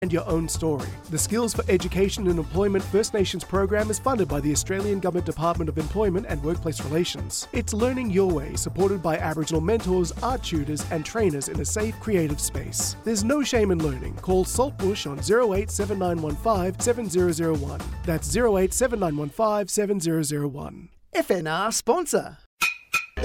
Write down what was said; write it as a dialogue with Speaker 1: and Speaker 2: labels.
Speaker 1: and your own story. The Skills for Education and Employment First Nations program is funded by the Australian Government Department of Employment and Workplace Relations. It's learning your way, supported by Aboriginal mentors, art tutors and trainers in a safe, creative space. There's no shame in learning. Call Saltbush on 087915 7001. That's 087915 7001.
Speaker 2: FNR sponsor.